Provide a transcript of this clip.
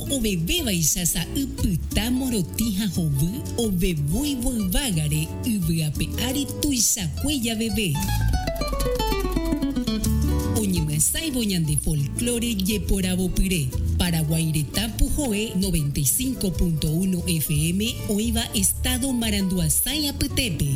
o bebé baixasa upyta morotija hovy o bebui voivágare yvyape ári tuichakuéja bebé. Oñemyasãivo ñande folclore jeporavopyre. Paraguaireta Pujoe 95.1 FM oiva Estado Maranduasái apytépe.